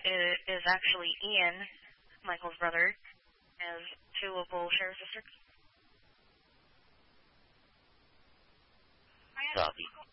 is actually Ian, Michael's brother, as two local sheriff's districts. Copy.